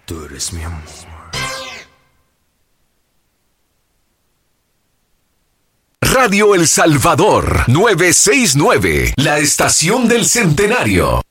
Tú eres mi amor. Radio El Salvador 969, la estación del centenario.